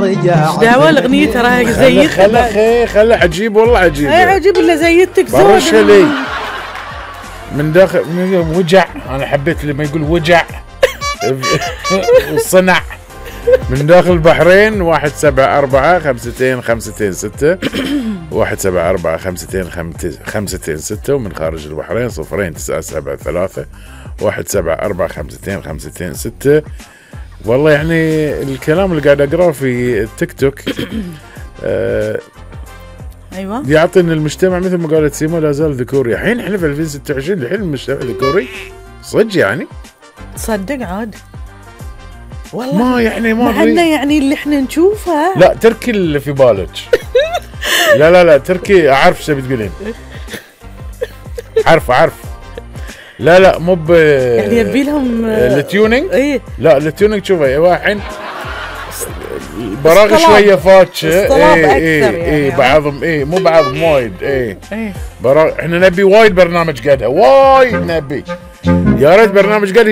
رجع دعوة الاغنية تراها زيت. خله عجيب والله عجيب. اي عجيب ولا زيتك زود. برشها لي من داخل وجع. انا حبيت لما يقول وجع والصنع من داخل البحرين 174 52 52 6 174 52 52 6 ومن خارج البحرين 0 9 7 3 174 52 52 6. والله يعني الكلام اللي قاعد اقراه في التيك توك ايوه يعطي ان المجتمع مثل ما قالت سيما لا زال ذكوري. الحين احنا في 2026 الحين المجتمع ذكوري صدق يعني. تصدق عاد والله ما يعني ما مع انه يعني اللي احنا نشوفه. لا تركي اللي في بالك. لا تركي اعرف ايش بتقولين. عارف لا مو يعني يبي لهم التيونينج. ايه لا التيونينج شوفي الحين البراغي شويه فاتشه. اي بعضهم مو بعضهم وايد. احنا نبي وايد برنامج قدها وايد نبي. يا ريت برنامج قد